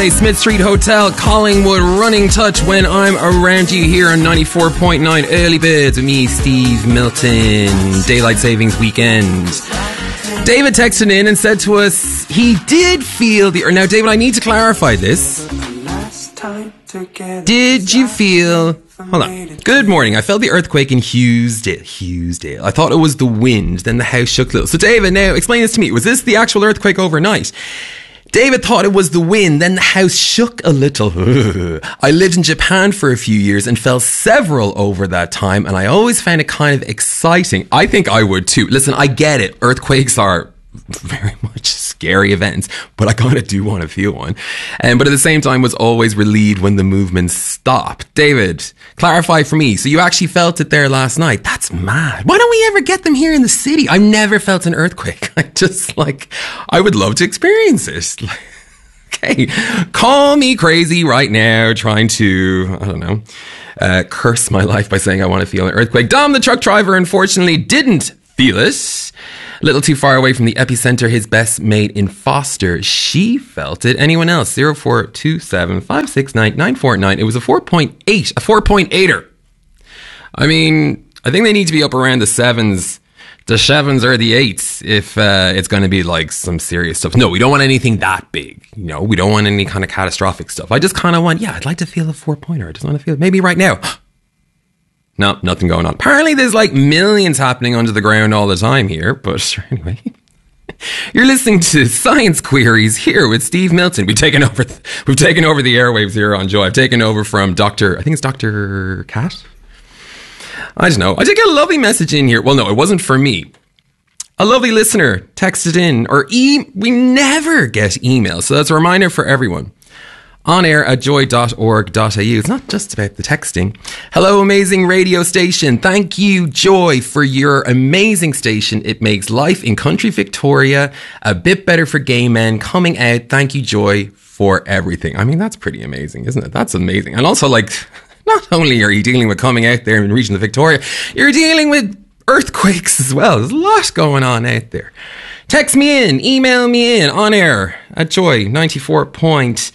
Smith Street Hotel, Collingwood, running touch when I'm around you here on 94.9 Early Birds with me, Steve Milton. Daylight Savings Weekend. David texted in and said to us he did feel the... Now, David, I need to clarify this. Did you feel... Hold on. Good morning. I felt the earthquake in Hughesdale. I thought it was the wind. Then the house shook a little. So, David, now explain this to me. Was this the actual earthquake overnight? David thought it was the wind, then the house shook a little. I lived in Japan for a few years and felt several over that time, and I always found it kind of exciting. I think I would too. Listen, I get it. Earthquakes are very much scary events, but I kind of do want to feel one. But at the same time, was always relieved when the movement stopped. David, clarify for me. So you actually felt it there last night? That's mad. Why don't we ever get them here in the city? I've never felt an earthquake. I would love to experience it. Okay, call me crazy right now, trying to, I don't know, curse my life by saying I want to feel an earthquake. Dom, the truck driver, unfortunately didn't feel it. A little too far away from the epicenter, his best mate in Foster. She felt it. Anyone else? 0427 569 949. It was a 4.8. A 4.8er. I mean, I think they need to be up around the 7s. The 7s or the 8s if it's going to be like some serious stuff. No, we don't want anything that big. You know, we don't want any kind of catastrophic stuff. I just kind of want, I'd like to feel a 4-pointer. I just want to feel it. Maybe right now. No, nothing going on. Apparently there's like millions happening under the ground all the time here. But anyway, you're listening to Science Queries here with Steve Milton. We've taken over the airwaves here on Joy. I've taken over from I think it's Dr. Cat. I don't know. I did get a lovely message in here. Well, no, it wasn't for me. A lovely listener texted in, we never get emails. So that's a reminder for everyone. onair@joy.org.au. It's not just about the texting. Hello, amazing radio station. Thank you, Joy, for your amazing station. It makes life in country Victoria a bit better for gay men coming out. Thank you, Joy, for everything. I mean, that's pretty amazing, isn't it? That's amazing. And also, not only are you dealing with coming out there in the region of Victoria, you're dealing with earthquakes as well. There's a lot going on out there. Text me in, email me in, onair@joy94.9.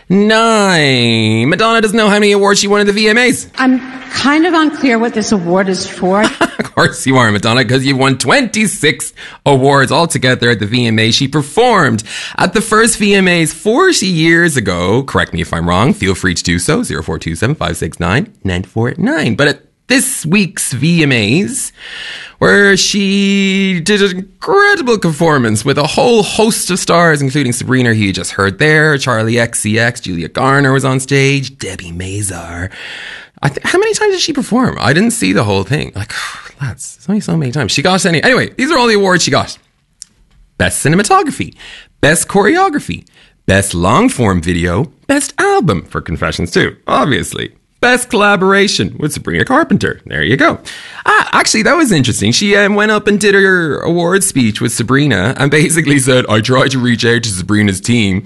Madonna doesn't know how many awards she won at the VMAs. I'm kind of unclear what this award is for. Of course you are, Madonna, because you've won 26 awards altogether at the VMAs. She performed at the first VMAs 40 years ago. Correct me if I'm wrong. Feel free to do so. 0427 569 949. But at this week's VMAs, where she did an incredible performance with a whole host of stars, including Sabrina, who you just heard there, Charlie XCX, Julia Garner was on stage, Debbie Mazar. How many times did she perform? I didn't see the whole thing. Lads, it's only so many times. Anyway, these are all the awards she got. Best cinematography, best choreography, best long-form video, best album for Confessions too, obviously. Best collaboration with Sabrina Carpenter. There you go. Actually, that was interesting. She went up and did her award speech with Sabrina and basically said, I tried to reach out to Sabrina's team,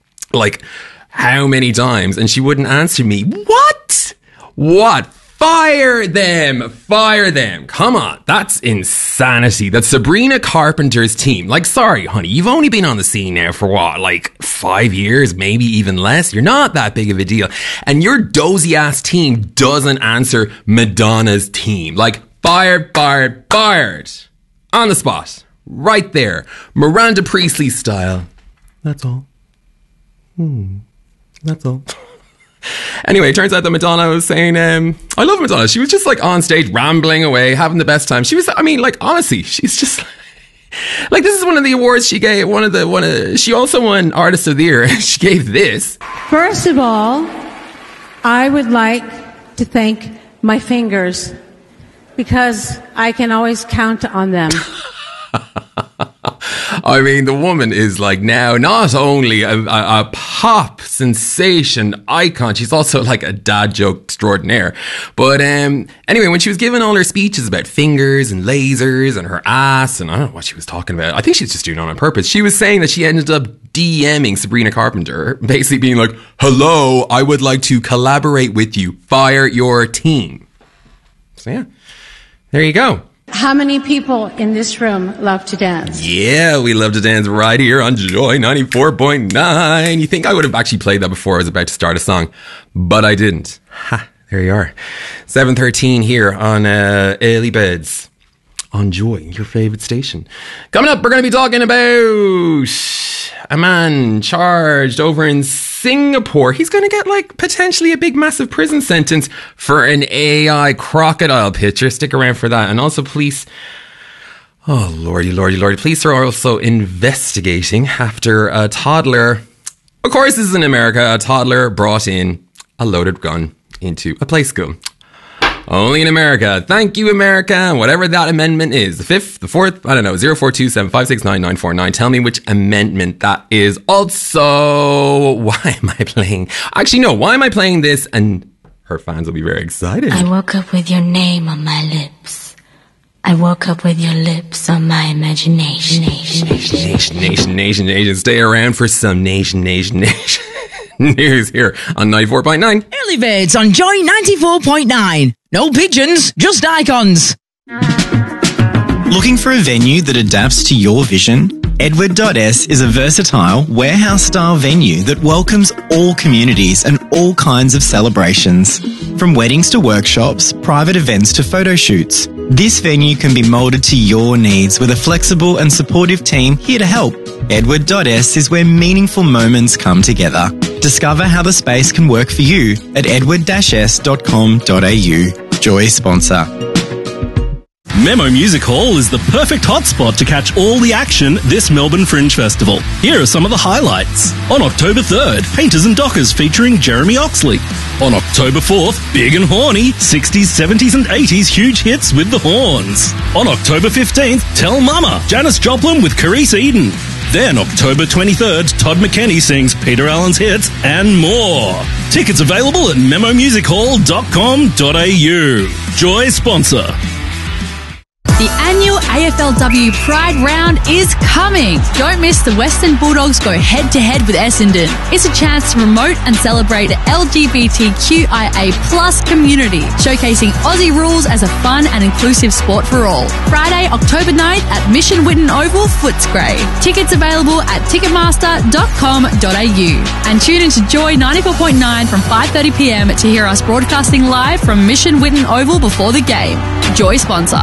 how many times? And she wouldn't answer me. What? Fire them. Come on. That's insanity. That's Sabrina Carpenter's team. Sorry, honey, you've only been on the scene now for 5 years, maybe even less. You're not that big of a deal. And your dozy ass team doesn't answer Madonna's team. Fired. On the spot. Right there. Miranda Priestley style. That's all. That's all. Anyway, it turns out that Madonna was saying, I love Madonna. She was just on stage rambling away, having the best time. She was, honestly, she's just this is one of the awards she gave. She also won Artist of the Year. She gave this. First of all, I would like to thank my fingers because I can always count on them. I mean, the woman is now not only a pop sensation icon, she's also a dad joke extraordinaire. But anyway, when she was giving all her speeches about fingers and lasers and her ass, and I don't know what she was talking about. I think she's just doing it on purpose. She was saying that she ended up DMing Sabrina Carpenter, basically being like, hello, I would like to collaborate with you. Fire your team. So yeah, there you go. how many people in this room love to dance? Yeah, we love to dance right here on Joy 94.9. You think I would have actually played that before I was about to start a song, but I didn't. Ha, there you are. 7:13 here on Early Beds on Joy, your favorite station. Coming up, we're going to be talking about a man charged over in Singapore. He's going to get like potentially a big massive prison sentence for an AI crocodile picture. Stick around for that. And also police, oh lordy, police are also investigating after a toddler, of course this is in America, a toddler brought in a loaded gun into a play school. Only in America. Thank you, America. Whatever that amendment is. The 5th, the 4th, I don't know. 0427569949. Tell me which amendment that is. Also, why am I playing? Actually, no. Why am I playing this? And her fans will be very excited. I woke up with your name on my lips. I woke up with your lips on my imagination. Nation. Stay around for some nation. News here on 94.9. Early Birds on Joy 94.9. No pigeons, just icons. Looking for a venue that adapts to your vision? Edward.s is a versatile, warehouse-style venue that welcomes all communities and all kinds of celebrations. From weddings to workshops, private events to photo shoots, this venue can be moulded to your needs with a flexible and supportive team here to help. Edward.s is where meaningful moments come together. Discover how the space can work for you at edward-s.com.au. Joy sponsor. Memo Music Hall is the perfect hotspot to catch all the action this Melbourne Fringe Festival. Here are some of the highlights. On October 3rd, Painters and Dockers featuring Jeremy Oxley. On October 4th, Big and Horny, 60s, 70s and 80s huge hits with the Horns. On October 15th, Tell Mama, Janis Joplin with Carice Eden. Then October 23rd, Todd McKenney sings Peter Allen's hits and more. Tickets available at memomusichall.com.au. Joy sponsor. The annual AFLW Pride Round is coming. Don't miss the Western Bulldogs go head-to-head with Essendon. It's a chance to promote and celebrate the LGBTQIA+ community, showcasing Aussie rules as a fun and inclusive sport for all. Friday, October 9th at Mission Whitten Oval, Footscray. Tickets available at ticketmaster.com.au. And tune into Joy 94.9 from 5:30pm to hear us broadcasting live from Mission Whitten Oval before the game. Joy sponsor.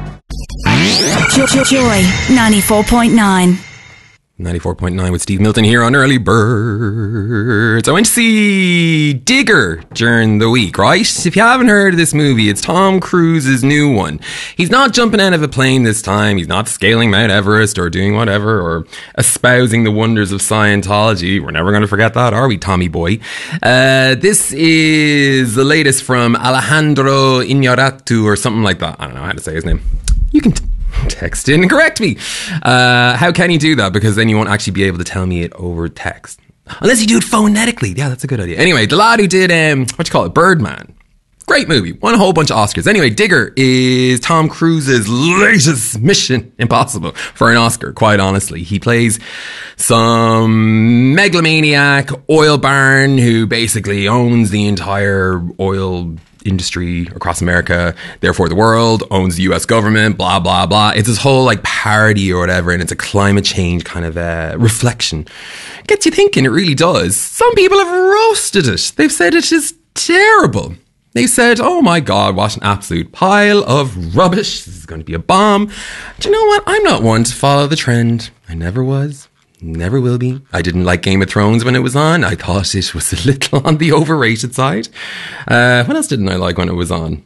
Joy 94.9. 94.9 with Steve Milton here on Early Birds. I went to see Digger during the week, right? If you haven't heard of this movie, it's Tom Cruise's new one. He's not jumping out of a plane this time. He's not scaling Mount Everest or doing whatever or espousing the wonders of Scientology. We're never going to forget that, are we, Tommy boy? This is the latest from Alejandro Iñárritu or something like that. I don't know how to say his name. You can text in and correct me. How can you do that? Because then you won't actually be able to tell me it over text. Unless you do it phonetically. Yeah, that's a good idea. Anyway, the lad who did, Birdman. Great movie. Won a whole bunch of Oscars. Anyway, Digger is Tom Cruise's latest Mission Impossible for an Oscar, quite honestly. He plays some megalomaniac oil baron who basically owns the entire oil industry across America, therefore the world, owns the US government, blah, blah, blah. It's this whole like parody or whatever, and it's a climate change kind of reflection. Gets you thinking, it really does. Some people have roasted it. They've said it is terrible. They said, oh my God, what an absolute pile of rubbish. This is going to be a bomb. Do you know what? I'm not one to follow the trend. I never was. Never will be. I didn't like Game of Thrones when it was on. I thought it was a little on the overrated side. What else didn't I like when it was on?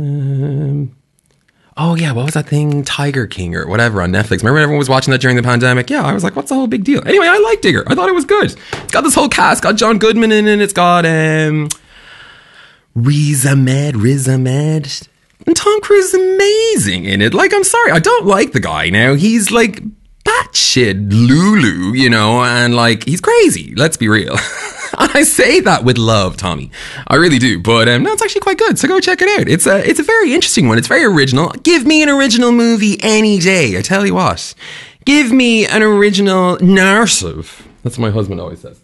Oh yeah, what was that thing? Tiger King or whatever on Netflix. Remember when everyone was watching that during the pandemic? Yeah, I was like, what's the whole big deal? Anyway, I liked Digger. I thought it was good. It's got this whole cast. It's got John Goodman in it. It's got Riz Ahmed. And Tom Cruise is amazing in it. Like, I'm sorry, I don't like the guy now. He's like batshit Lulu, you know, and like, he's crazy. Let's be real. And I say that with love, Tommy. I really do. But no, it's actually quite good. So go check it out. It's a very interesting one. It's very original. Give me an original movie any day. I tell you what. Give me an original narrative. That's what my husband always says.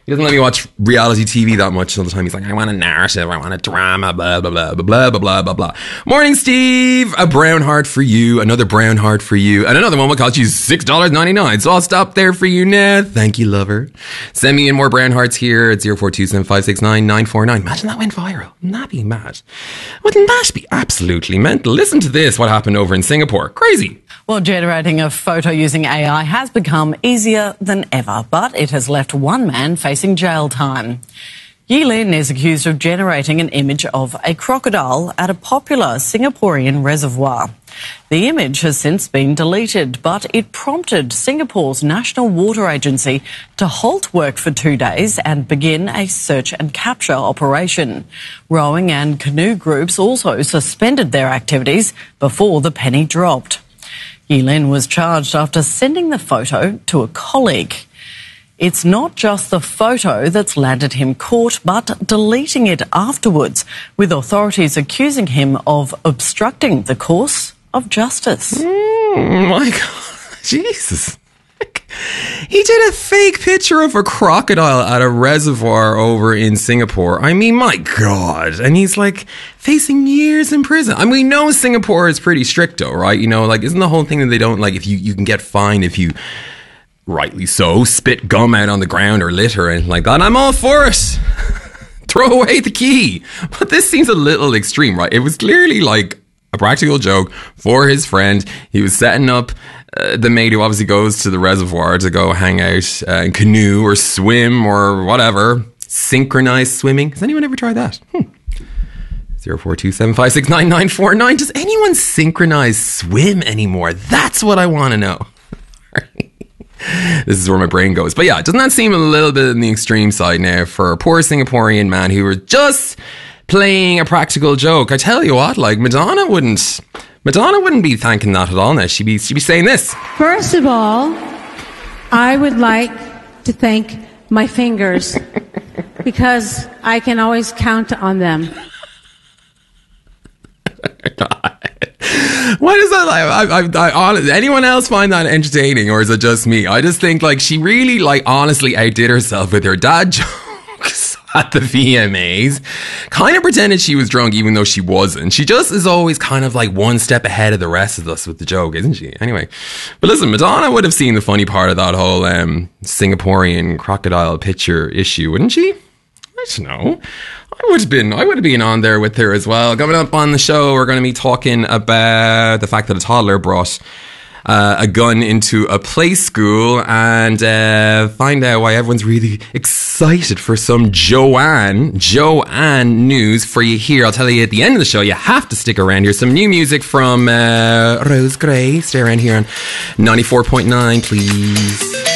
He doesn't let me watch reality TV that much all the time. He's like, I want a narrative, I want a drama, blah, blah, blah, blah, blah, blah, blah, blah. Morning, Steve. A brown heart for you. Another brown heart for you. And another one will cost you $6.99. So I'll stop there for you now. Thank you, lover. Send me in more brown hearts here at 0427569949. Imagine that went viral. Wouldn't that be mad? Wouldn't that be absolutely mental? Listen to this, what happened over in Singapore. Crazy. Well, generating a photo using AI has become easier than ever, but it has left one man facing jail time. Yi Lin is accused of generating an image of a crocodile at a popular Singaporean reservoir. The image has since been deleted, but it prompted Singapore's National Water Agency to halt work for 2 days and begin a search and capture operation. Rowing and canoe groups also suspended their activities before the penny dropped. Yi Lin was charged after sending the photo to a colleague. It's not just the photo that's landed him caught, but deleting it afterwards, with authorities accusing him of obstructing the course of justice. My God, Jesus. He did a fake picture of a crocodile at a reservoir over in Singapore. I mean, my God. And he's like facing years in prison. I mean, we know Singapore is pretty strict though, right? You know, like, isn't the whole thing that they don't, like, if you can get fined if you, rightly so, spit gum out on the ground or litter or anything like that. And I'm all for it. Throw away the key. But this seems a little extreme, right? It was clearly like a practical joke for his friend. He was setting up the mate who obviously goes to the reservoir to go hang out and canoe or swim or whatever. Synchronized swimming. Has anyone ever tried that? 0427569949. Does anyone synchronize swim anymore? That's what I want to know. This is where my brain goes. But yeah, doesn't that seem a little bit on the extreme side now for a poor Singaporean man who was just playing a practical joke? I tell you what, like, Madonna wouldn't be thanking that at all now. She'd be saying this. First of all, I would like to thank my fingers because I can always count on them. What is that like? I honestly, anyone else find that entertaining, or is it just me? I just think like she really like honestly outdid herself with her dad jokes at the VMAs. Kind of pretended she was drunk even though she wasn't. She just is always kind of like one step ahead of the rest of us with the joke, isn't she? Anyway, but listen, Madonna would have seen the funny part of that whole Singaporean crocodile picture issue, wouldn't she? I don't know. I would have been on there with her as well. Coming up on the show, we're going to be talking about the fact that a toddler brought a gun into a play school and find out why everyone's really excited for some Joanne news for you here. I'll tell you at the end of the show. You have to stick around here. Some new music from Rose Gray. Stay around here on 94.9, please.